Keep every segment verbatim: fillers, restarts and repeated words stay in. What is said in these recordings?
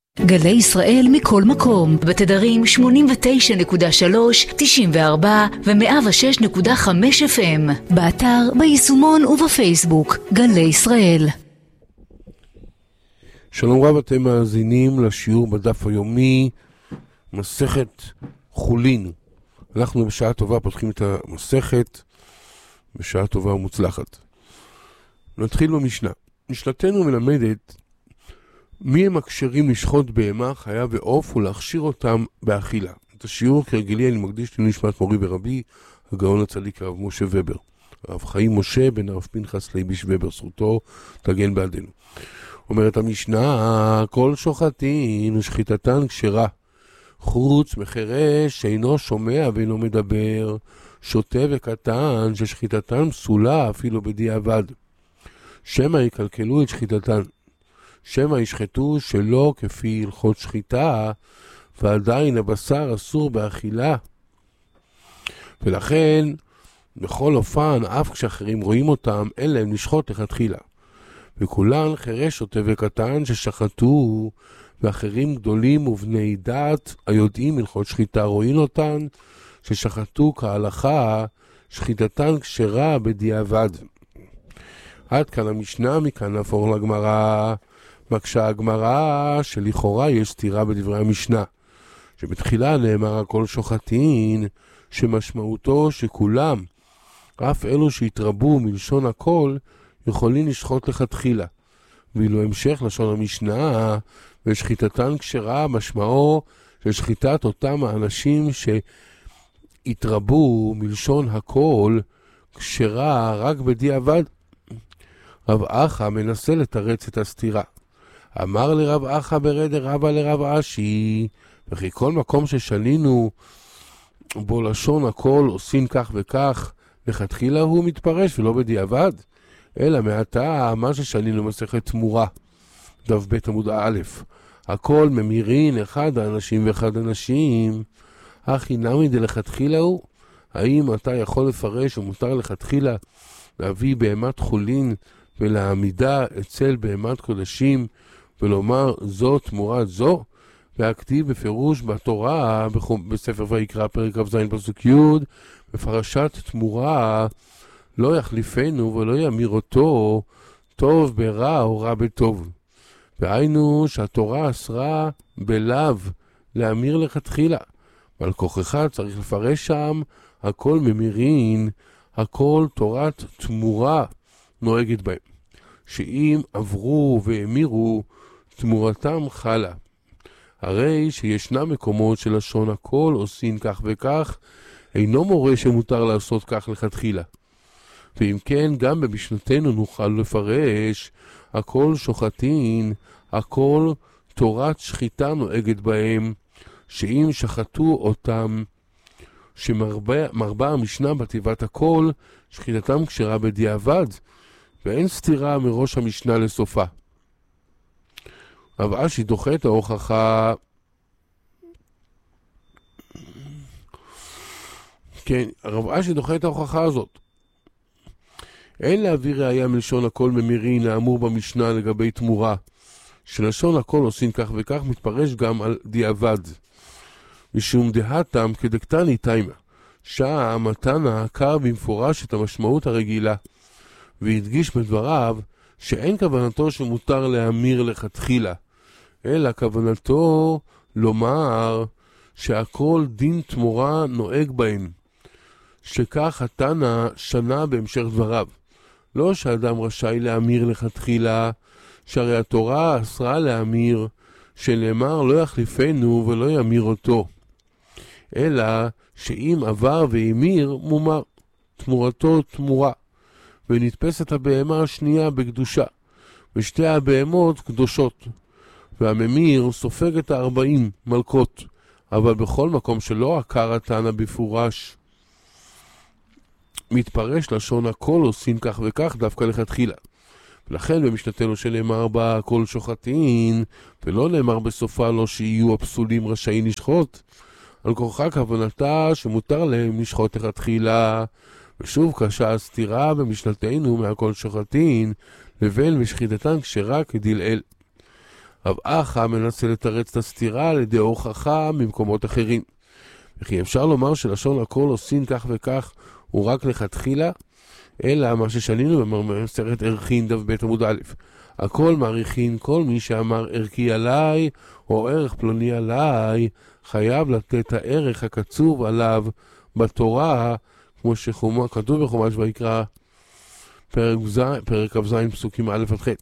גלי ישראל מכל מקום, בתדרים שמונים ותשע נקודה שלוש, תשעים וארבע ו-מאה ושש נקודה חמש אף אם, באתר, ביישומון ובפייסבוק, גלי ישראל. שלום רב, אתם מאזינים לשיעור בדף היומי, מסכת חולין. אנחנו בשעה טובה פותחים את המסכת, בשעה טובה ומוצלחת. נתחיל במשנה. משנתנו מלמדת מי הם הקשרים לשחוט בהמה, חיה ועוף ולהכשיר אותם באכילה. את השיעור כרגילי אני מקדיש לנשמת מורי ורבי, הגאון הצדיק הרב משה ובר. הרב חיים משה בן הרב פנחס לייביש ובר, זכותו תגן בעדנו. אומרת המשנה, כל שוחטין ושחיטתן כשרה, חוץ מחרש שאינו שומע ואינו מדבר, שוטה וקטן ששחיטתן פסולה אפילו בדיעבד. שמא יקלקלו את שחיטתן. שמא ישחטו שלא כפי הלכות שחיטה, ועדיין הבשר אסור באכילה. ולכן, בכל אופן, אף כשאחרים רואים אותם, אין להם לשחוט לכתחילה. וכולן חרש שוטה וקטן ששחטו, ואחרים גדולים ובני דת, היודעים הלכות שחיטה, רואים אותן, ששחטו כהלכה, שחיטתן כשרה בדיעבד. עד כאן המשנה, מכאן נעבור לגמרא. מקשה הגמרא שלכאורה יש סתירה בדברי המשנה, שבתחילה נאמר הכל שוחטין, שמשמעותו שכולם, אף אלו שהתרבו מלשון הכל, יכולים לשחוט לכתחילה. ואילו המשך לשון המשנה, ושחיטתן כשרה, משמעו ששחיטת אותם האנשים שהתרבו מלשון הכל, כשרה רק בדיעבד. רב אחא מנסה לתרץ את הסתירה. אמר לרב אחא ברד רבא לרב אשי, וכי כל מקום ששנינו בו לשון הכל עושים כך וכך, לכתחילה הוא מתפרש ולא בדיעבד, אלא מעתה מה ששנינו מסכת תמורה, דף בית עמוד א', הכל ממירין אחד האנשים ואחד אנשים, הכי נמי דלכתחילה הוא, האם אתה יכול לפרש ומותר לכתחילה להביא בהמת חולין ולעמידה אצל בהמת קודשים, ולומר זו תמורת זו, והכתיב בפירוש בתורה, בספר ויקרא פרק כ"ז פסוק י', בפרשת תמורה, לא יחליפנו ולא ימיר אותו, טוב ברע או רע בטוב. והיינו שהתורה אסרה בלאו להמיר לכתחילה, ועל כוחך צריך לפרש שם, הכל ממירין, הכל תורת תמורה נוהגת בהם. שאם עברו והמירו, תמורתם חלה. הרי שישנם מקומות שלשון הכל עושים כך וכך, אינו מורה שמותר לעשות כך לכתחילה. ואם כן, גם במשנתנו נוכל לפרש, הכל שוחטין, הכל תורת שחיטה נוהגת בהם, שאם שחטו אותם, שמרבה המשנה בתיבת הכל, שחיטתם כשרה בדיעבד, ואין סתירה מראש המשנה לסופה. רב אשי דוחה את ההוכחה, כן, רב אשי דוחה את ההוכחה הזאת. אין להביא ראיה מלשון הכל ממירין האמור במשנה לגבי תמורה, שלשון הכל עושים כך וכך מתפרש גם על דיעבד. משום דהתם כדקתני תימה, שם התנא עקר במפורש את המשמעות הרגילה, והדגיש בדבריו שאין כוונתו שמותר להמיר לכתחילה, אלא כוונתו לומר שהכל דין תמורה נוהג בהם, שכך התנא שנה בהמשך דבריו. לא שאדם רשאי להמיר לכתחילה, שהרי התורה אסרה להמיר, שנאמר לא יחליפנו ולא ימיר אותו, אלא שאם עבר והמיר מומר, תמורתו תמורה, ונתפסת הבהמה השנייה בקדושה, ושתי הבהמות קדושות, והממיר סופג את הארבעים מלכות, אבל בכל מקום שלא עקר התנא בפורש, מתפרש לשון הכל עושים כך וכך דווקא לכתחילה. ולכן במשנתנו שנאמר בה כל שוחטין, ולא נאמר בסופה לא שיהיו הפסולים רשאים לשחוט, על כורחה כוונתה שמותר להם לשחוט לכתחילה, ושוב קשה הסתירה במשנתנו מהכל שוחטין, לבין ושחיטתן כשרה כדלעיל. רב אחא מנסה לתרץ את הסתירה על ידי הוכחה ממקומות אחרים. וכי אפשר לומר שלשון הכל עושים כך וכך הוא רק לכתחילה, אלא מה ששנינו במסכת ערכין דף ב' עמוד א'. הכל מעריכין, כל מי שאמר ערכי עליי או ערך פלוני עליי, חייב לתת הערך הקצוב עליו בתורה, כמו שכתוב בחומש ויקרא פרק כ"ז פסוקים א' עד ח'.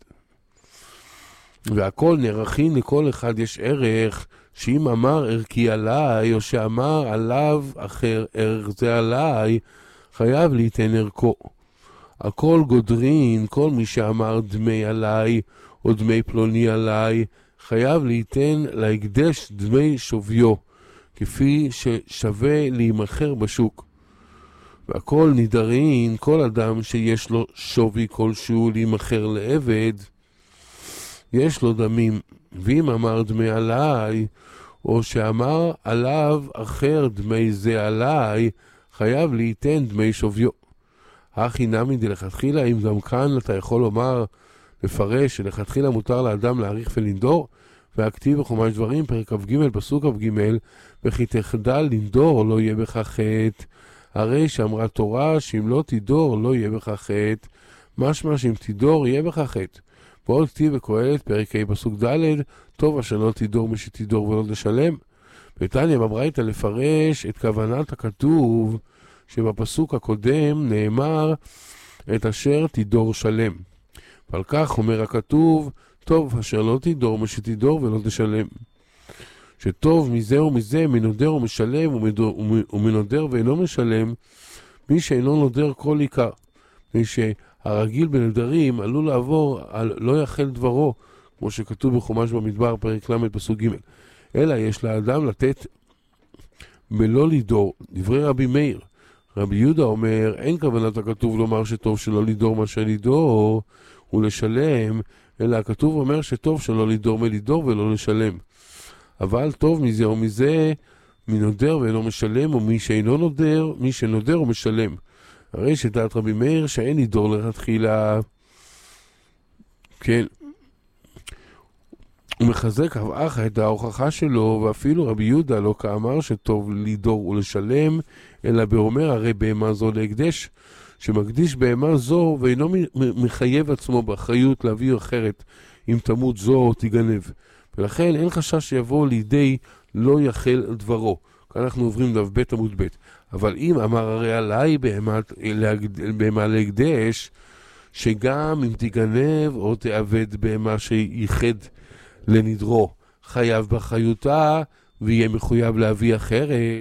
והכל נערכים, לכל אחד יש ערך, שאם אמר ערכי עליי או שאמר עליו אחר ערך זה עליי, חייב ליתן ערכו. הכל גודרין, כל מי שאמר דמי עליי או דמי פלוני עליי, חייב ליתן להקדש דמי שוויו, כפי ששווה להימחר בשוק. והכל נדרין, כל אדם שיש לו שווי כלשהו להימחר לעבד, יש לו דמים. ואם אמר דמי עליי, או שאמר עליו אחר דמי זה עליי, חייב ליתן דמי שוויו. הכי נמי דלכתחילה, אם גם כאן אתה יכול לומר, לפרש שלכתחילה מותר לאדם להעריך ולנדור, והכתיב בחומש דברים, פרק כ"ג פסוק כ"ג, וכי תחדל לנדור לא יהיה בך חטא. הרי שאמרה תורה שאם לא תדור לא יהיה בך חטא, משמע שאם תדור יהיה בך חטא. ועוד כתיב בקהלת פרק ה' פסוק ד', טוב אשר לא תדור משתדור ולא תשלם. ותניא בברייתא לפרש את כוונת הכתוב שבפסוק הקודם נאמר את אשר תדור שלם. ועל כך אומר הכתוב, טוב אשר לא תדור משתדור ולא תשלם. שטוב מזה ומזה, מנודר ומשלם ומנודר ואינו משלם, מי שאינו נודר כל עיקר. מי שהרגיל בנדרים עלול לעבור על לא יחל דברו, כמו שכתוב בחומש במדבר פרק ל' פסוק ג'. אלא יש לאדם לתת בלא לידור. דברי רבי מאיר. רבי יהודה אומר, אין כוונת הכתוב לומר שטוב שלא לידור מה שלידור ולשלם, אלא הכתוב אומר שטוב שלא לידור מלידור ולא לשלם. אבל טוב מזה ומזה, מנודר ואינו משלם, ומי שאינו נודר, מי שנודר ומשלם. הרי שדעת רבי מאיר שאין לידור לכתחילה. כן. הוא מחזק רב אחא את ההוכחה שלו, ואפילו רבי יהודה לא כאמר שטוב לידור ולשלם, אלא באומר הרי בהמה זו להקדש, שמקדיש בהמה זו ואינו מחייב עצמו באחריות להביא אחרת, אם תמות זו או תיגנב. ולכן אין חשש שיבוא לידי לא יחל דברו. כאן אנחנו עוברים דף ב' עמוד ב'. אבל אם אמר הרי עליי בהמה להקדש, שגם אם תיגנב או תאבד בהמה שייחד לנדרו, חייב באחריותה ויהיה מחויב להביא אחרת.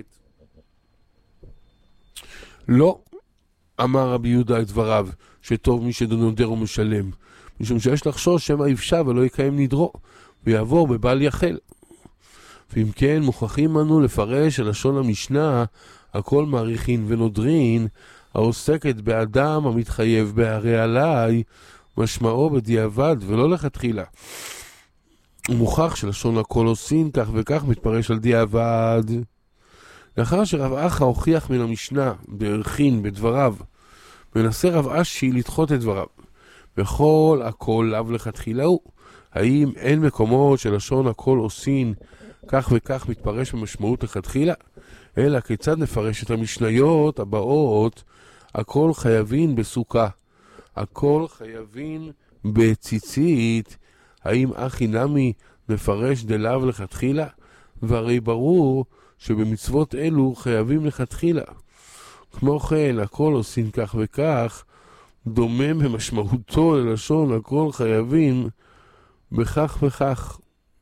לא, אמר רבי יהודה את דבריו, שטוב מי שנודר ומשלם, משום שיש לחשוש שמא יפשע ולא יקיים נדרו, ויעבור בבל יחל. ואם כן, מוכרחים אנו לפרש על לשון המשנה, הכל מעריכין ונודרין, העוסקת באדם המתחייב בהרי עליי, משמעו בדיעבד ולא לכתחילה. ומוכח שלשון הכל עושים כך וכך מתפרש על דיעבד. לאחר שרב אחא הוכיח מן המשנה בערכין בדבריו, מנסה רב אשי לדחות את דבריו. בכל הכל לאו לכתחילה הוא. האם אין מקומות שלשון הכל עושים כך וכך מתפרש במשמעות לכתחילה? אלא כיצד נפרש את המשניות הבאות? הכל חייבים בסוכה, הכל חייבים בציצית. האם אחי נמי נפרש דלאו לכתחילה? והרי ברור שבמצוות אלו חייבים לכתחילה. כמו כן, הכל עושים כך וכך, דומם במשמעותו ללשון הכל חייבים בכך וכך.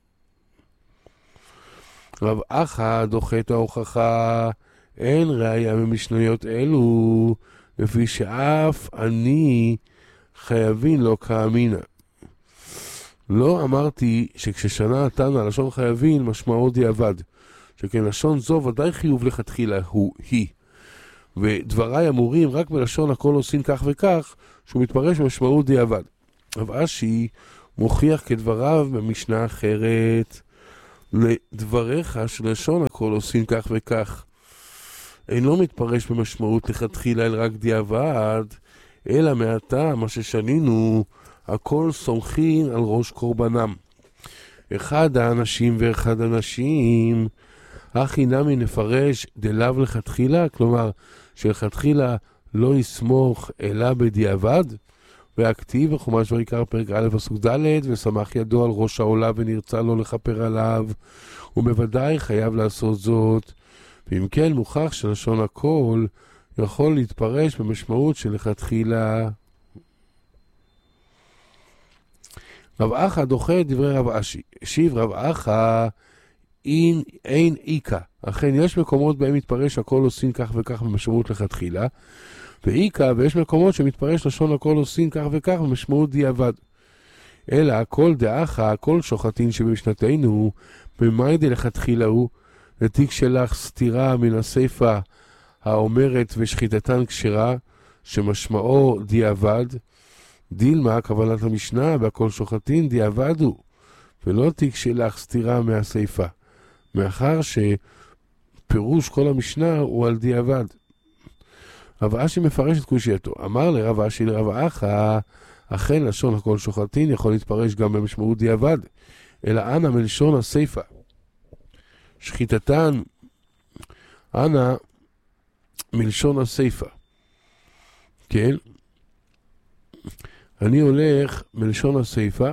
רב אחא דוחה את ההוכחה, אין ראיה ממשניות אלו, לפי שאף אני חייבים לא כאמינה. לא אמרתי שכששנה נתן על לשון חייבים משמעו דיעבד, שכן לשון זו ודאי חיוב לכתחילה הוא היא, ודבריי אמורים רק בלשון הכל עושים כך וכך, שהוא מתפרש במשמעות דיעבד. רב אשי מוכיח כדבריו במשנה אחרת, לדבריך שלשון הכל עושים כך וכך אינו מתפרש במשמעות לכתחילה אל רק דיעבד, אלא מעתה מה ששנינו הכל סומכים על ראש קורבנם. אחד האנשים ואחד הנשים, הכי נמי נפרש דלאו לכתחילה, כלומר, שלכתחילה לא יסמוך אלא בדיעבד, והכתיב בחומש ויקרא פרק א' פסוק ד', ושמח ידו על ראש העולה ונרצה לו לכפר עליו, ובוודאי חייב לעשות זאת. ואם כן, מוכח שלשון הכל יכול להתפרש במשמעות של לכתחילה. רב אחא דוחה את דברי רב אשי. השיב רב אחא, אין, אין איקה. אכן יש מקומות בהם מתפרש הכל עושים כך וכך במשמעות לכתחילה, ואיקה, ויש מקומות שמתפרש לשון הכל עושים כך וכך במשמעות דיעבד. אלא כל דאחה, כל שוחטין שבמשנתנו, במיידי לכתחילה הוא, לתיק שלך סתירה מן הסיפה האומרת ושחיטתן כשרה, שמשמעו דיעבד, דילמה, כוונת המשנה, והכל שוחטין דיעבד הוא, ולא תיק שלך סתירה מהסיפה, מאחר שפירוש כל המשנה הוא על דיעבד. רב אשי מפרש את קושייתו. אמר לרב אשי לרב אחא, אכן לשון הכל שוחטין יכול להתפרש גם במשמעות דיעבד, אלא אנא מלשון הסיפה. שחיטתן, אנא מלשון הסיפה. כן? אני הולך מלשון הסיפה,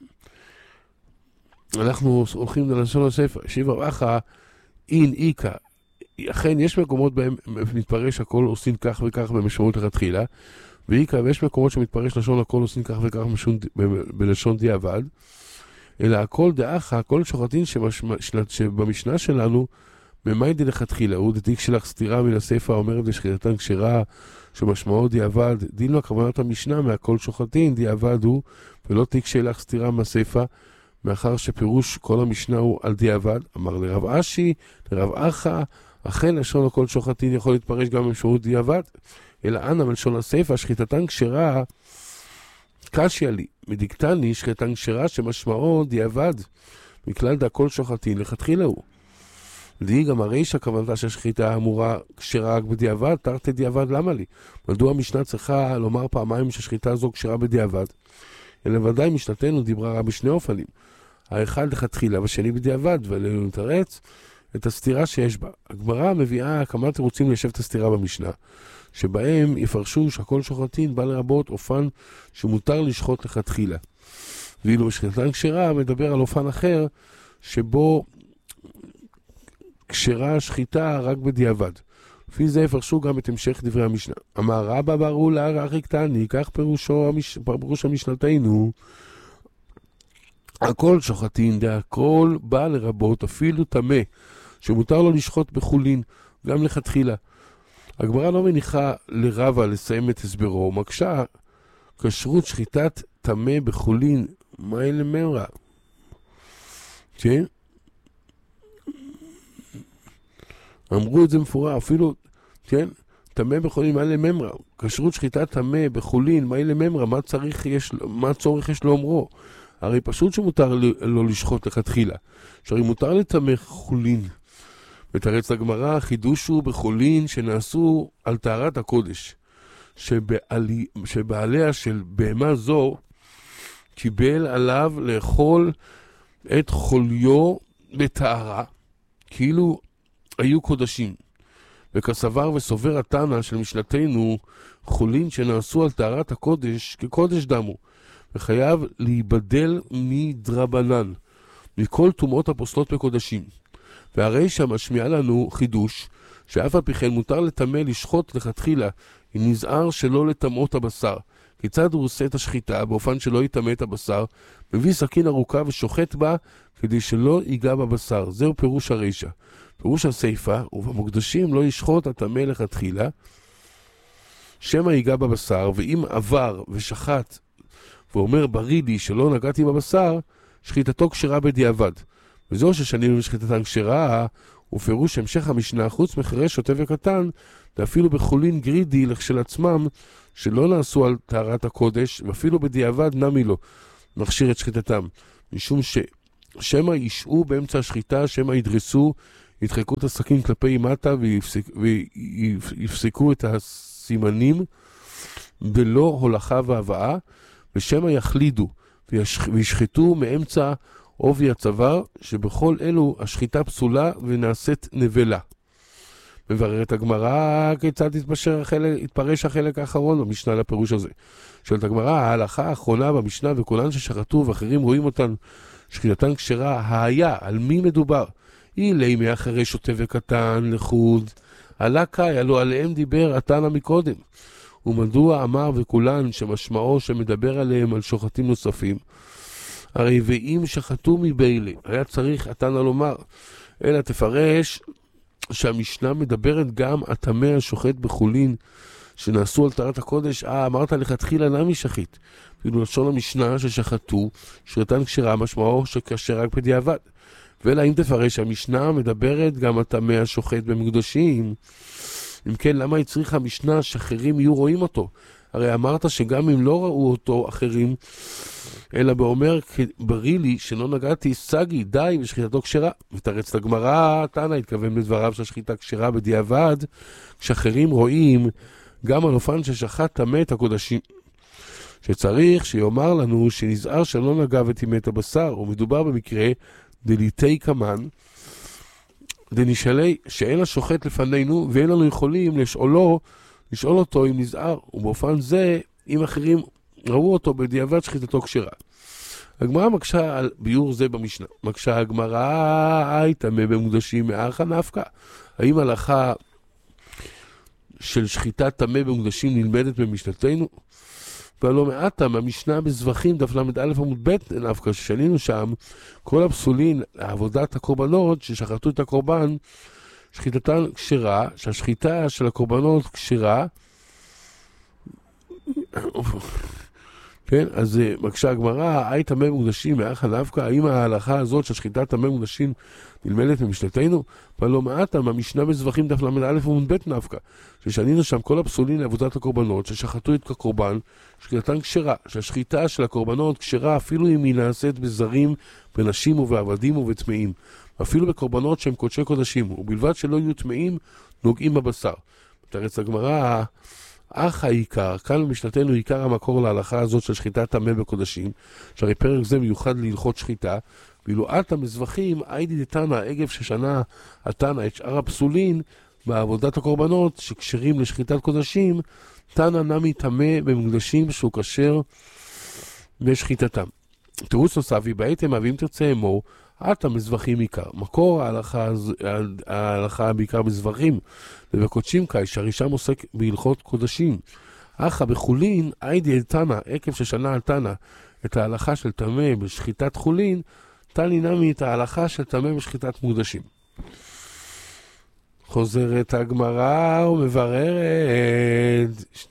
אנחנו הולכים ללשון הסיפה. שיב רב אחא, אין איקה. אכן יש מקומות בהם מתפרש הכל עושים כך וכך במשמעות לכתחילה, ואיקה, ויש מקומות שמתפרש לשון הכל עושים כך וכך בלשון דיעבד, אלא הכל דאחה, הכל שוחטין שבמשנה שלנו, במיידי לכתחילה, הוא דתיק שלך סתירה מן הסיפה אומרת ושחיטתן כשרה, שמשמעו דיעבד, דין לו כוונת המשנה מהכל שוחטין, דיעבד הוא, ולא תיק שלך סתירה מהסיפה, מאחר שפירוש כל המשנה הוא על דיעבד. אמר לרב אשי, לרב אחא, אכן לשון הכל שוחטין יכול להתפרש גם במשמעות דיעבד, אלא אנא מלשון הסיפה, שחיטתן כשרה, קשיא לי, מדיקתני שחיטתן כשרה שמשמעו דיעבד, מכלל דהכל שוחטין לכתחילה הוא. די גם הרי שהכוונתה שהשחיטה אמורה כשרה רק בדיעבד, תרתי דיעבד למה לי? מדוע המשנה צריכה לומר פעמיים ששחיטה זו כשרה בדיעבד? אלא ודאי משנתנו דיברה רק בשני אופנים, האחד לכתחילה והשני בדיעבד, ועלינו נתרץ את הסתירה שיש בה. הגמרא מביאה כמה תירוצים ליישב את הסתירה במשנה, שבהם יפרשו שהכל שוחטין בא לרבות אופן שמותר לשחוט לכתחילה. ואילו בשחיטתן כשרה מדבר על אופן אחר, שבו כשרה שחיטה רק בדיעבד. לפי זה יפרשו גם את המשך דברי המשנה. אמר רבא בר אולה הכי קטני, כך פירושו המש... פירוש המשנתנו, הכל שוחטין, הכל בא לרבות אפילו טמא, שמותר לו לשחוט בחולין, גם לכתחילה. הגמרא לא מניחה לרבא לסיים את הסברו, ומקשה כשרות שחיטת טמא בחולין, מה אלה מרע? כן? אמרו את זה מפורש, אפילו, כן? טמא בחולין, מה אלה ממרא? כשרות שחיטת טמא בחולין, מה אלה ממרא? מה צריך יש, מה צורך יש לאומרו? הרי פשוט שמותר לא לשחוט לכתחילה, שהרי מותר לטמא חולין. ותרץ הגמרא, חידוש הוא בחולין שנעשו על טהרת הקודש, שבעלי, שבעליה של בהמה זו קיבל עליו לאכול את חוליו בטהרה, כאילו היו קודשים. וכסבר וסובר התנא של משנתנו, חולין שנעשו על טהרת הקודש כקודש דמו, וחייב להיבדל מדרבנן, מכל טומאות הפוסלות בקודשים. והרי שמשמיע לנו חידוש, שאף על פי כן מותר לטמא לשחוט לכתחילה, אם נזהר שלא לטמאות הבשר. כיצד הוא עושה את השחיטה באופן שלא יטמא את הבשר? מביא סכין ארוכה ושוחט בה כדי שלא ייגע בבשר. זהו פירוש הרישא. פירוש הסיפה, ובמוקדשים לא ישחוט הטמא לכתחילה, שמא ייגע בבשר, ואם עבר ושחט ואומר ברידי שלא נגעתי בבשר, שחיטתו כשרה בדיעבד. וזו ששנינו לשחיטתן כשרה, הוא פירוש המשך המשנה, חוץ מחירש שוטה וקטן, ואפילו בחולין גרידי של עצמם, שלא נעשו על טהרת הקודש, ואפילו בדיעבד נמי לו, מכשיר את שחיטתם. משום ששמא ישעו באמצע השחיטה, שמא ידרסו, ידחקו את הסכין כלפי מטה, ויפסק, ויפסקו את הסימנים, בלא הולכה והבאה, ושמא יחלידו, וישחטו מאמצע עובי הצוואר, שבכל אלו השחיטה פסולה ונעשית נבלה. מבררת הגמרא כיצד התפרש החלק האחרון במשנה לפירוש הזה. שואלת הגמרא, ההלכה האחרונה במשנה וכולן ששחטו ואחרים רואים אותן שחיטתן כשרה, היה, על מי מדובר? היא לימי אחרי שוטה וקטן לחוד, עלה קאי, הלא עליהם דיבר התנא מקודם. ומדוע אמר וכולן שמשמעו שמדבר עליהם על שוחטים נוספים? הרי ואם שחטו מביילי, היה צריך התנא לומר, אלא תפרש שהמשנה מדברת גם הטמא השוחט בחולין שנעשו על טהרת הקודש. אה, אמרת לכתחילה נמי שחית. כאילו לשון המשנה ששחטו, שחיטתן כשרה, משמעו שכשר רק בדיעבד. ואלא אם תפרש שהמשנה מדברת גם הטמא השוחט במקדשים. אם כן, למה היא צריכה המשנה שאחרים יהיו רואים אותו? הרי אמרת שגם אם לא ראו אותו אחרים, אלא באומר בריא לי שלא נגעתי סגי, די ושחיטתו כשרה. ותרץ לגמרא, תנא התכוון בדבריו שהשחיטה כשרה בדיעבד, כשאחרים רואים גם על אופן ששחט טמא את הקודשים. שצריך שיאמר לנו שנזהר שלא נגע וטימא את הבשר, ומדובר במקרה דליתי כמן, דנשאלי שאין השוחט לפנינו ואין לנו יכולים לשאולו, לשאול אותו אם נזהר, ובאופן זה אם אחרים ראו אותו בדיעבד שחיטתו כשרה. הגמרא מקשה על ביור זה במשנה. מקשה הגמרא, אי טמא במוקדשים מארחא נפקא. האם הלכה של שחיטת טמא במוקדשים נלמדת במשנתנו? ולא מעטה מהמשנה בזבחים דף למד א' עמוד ב' נפקא, ששנינו שם כל הפסולין לעבודת הקורבנות ששחטו את הקורבן שחיטתן כשרה, שהשחיטה של הקורבנות כשרה. כן, אז מקשה הגמרא, אי טמא במוקדשים מארחא נפקא, האם ההלכה הזאת של שחיטת טמא במוקדשים נלמדת במשנתנו? ולא מעטה מהמשנה בזבחים דף למד א' עמוד ב' נפקא, ששנינו שם כל הפסולין לעבודת הקורבנות ששחטו את הקורבן שחיטתן כשרה, שהשחיטה של הקורבנות כשרה אפילו אם היא נעשית בזרים, בנשים ובעבדים ובטמאים, אפילו בקורבנות שהם קודשי קודשים, ובלבד שלא יהיו טמאים נוגעים בבשר. תרץ הגמרא, אך העיקר, כאן במשנתנו עיקר המקור להלכה הזאת של שחיטת טמא בקודשים, שהרי פרק זה מיוחד להלכות שחיטה, ואילו עתה מזבחים, איידי דתנא, אגב ששנה התנא את שאר הפסולין בעבודת הקורבנות שקשרים לשחיטת קודשים, תנא נמי טמא במקדשים שהוא כשר בשחיטתם. תירוץ נוסף, ובעתם ואם תרצה אמור, עתה מזבחים עיקר. מקור ההלכה, ההלכה בעיקר מזבחים, ובקודשים קאי, שהרישם עוסק בהלכות קודשים. אך בחולין, איידי דתנא, עקב ששנה על תנא את ההלכה של טמא בשחיטת חולין, תני נמי את ההלכה של טמא בשחיטת מוקדשים. חוזרת הגמרא ומבררת.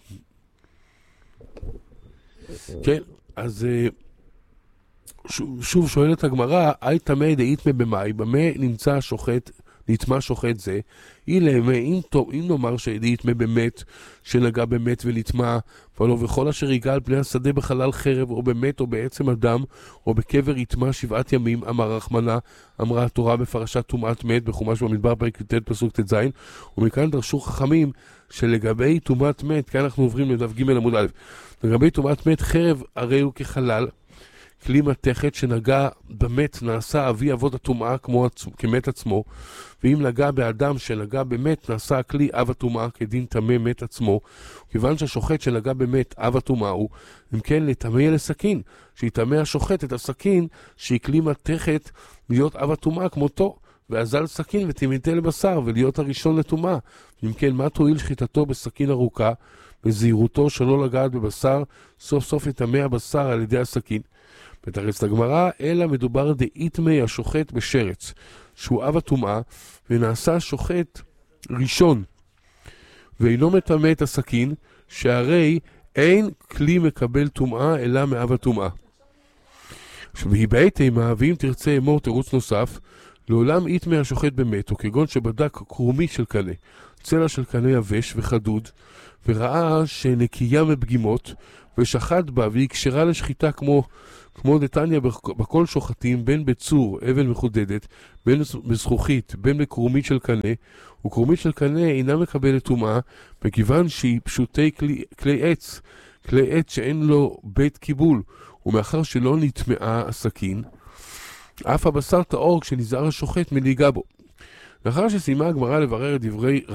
כן, אז שוב, שוב שואלת הגמרא, אי טמא דאיטמא במאי, במה נמצא שוחט, נטמא שוחט זה? אילמה, אם, אם נאמר שדאיטמא באמת, שנגע באמת ונטמא, ולא וכל אשר יגע על פני השדה בחלל חרב, או באמת או בעצם אדם, או בקבר יטמא שבעת ימים, אמר רחמנה, אמרה התורה בפרשת טומאת מת, בחומש במדבר פרק ט' פסוק ט"ז, ומכאן דרשו חכמים שלגבי טומאת מת, כאן אנחנו עוברים לדף ג' עמוד א', לגבי טומאת מת חרב הרי הוא כחלל, כלי מתכת שנגע במת נעשה אבי אבות הטומאה כמו כמת עצמו, ואם נגע באדם שנגע במת נעשה הכלי אב הטומאה כדין טמא מת עצמו, כיוון שהשוחט שנגע במת אב הטומאה הוא, אם כן לטמא לסכין, שיטמא השוחט את הסכין שהיא כלי מתכת להיות אב הטומאה כמותו, ואזל סכין וטימאתה לבשר ולהיות הראשון לטומאה. אם כן מה תועיל שחיטתו בסכין ארוכה, בזהירותו שלא לגעת בבשר, סוף סוף יטמא הבשר על ידי הסכין. בתרץ לגמרא, אלא מדובר דאיטמא השוחט בשרץ, שהוא אב הטומאה, ונעשה שוחט ראשון, ואינו מטמא את הסכין, שהרי אין כלי מקבל טומאה אלא מאב הטומאה. והיא בעתימה, ואם תרצה אמור תירוץ נוסף, לעולם איטמא השוחט במת, או כגון שבדק קרומי של קנה, צלע של קנה יבש וחדוד, וראה שנקייה מפגימות, ושחט בה והיא קשרה לשחיטה כמו כמו דתניא בכל שוחטים, בין בצור, אבן מחודדת, בין בזכוכית, בין בקרומית של קנה, וקרומית של קנה אינה מקבלת טומאה, מכיוון שהיא פשוטי כלי, כלי עץ, כלי עץ שאין לו בית קיבול, ומאחר שלא נטמעה הסכין, אף הבשר טהור כשנזהר השוחט מנהיגה בו. לאחר שסיימה הגמרא לברר את דברי